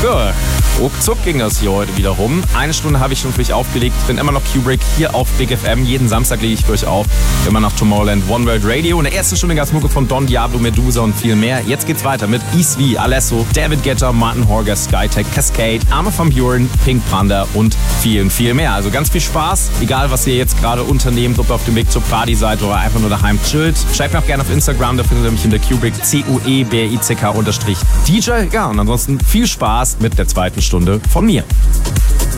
So, ruckzuck ging das hier heute wieder rum. Eine Stunde habe ich schon für euch aufgelegt. Ich bin immer noch Kubrick hier auf Big FM. Jeden Samstag lege ich für euch auf. Immer noch Tomorrowland One World Radio. In der ersten Stunde gab es Mucke von Don Diablo, Medusa und viel mehr. Jetzt geht's weiter mit Isvi, Alesso, David Guetta, Martin Horger, Skytech, Cascade, Armin van Buuren, Pink Panda und viel mehr. Also ganz viel Spaß. Egal, was ihr jetzt gerade unternehmt, ob ihr auf dem Weg zur Party seid oder einfach nur daheim chillt. Schreibt mir auch gerne auf Instagram, da findet ihr mich in der Kubrick, CUEBRICK_DJ. Ja, und ansonsten viel Spaß mit der zweiten Stunde von mir.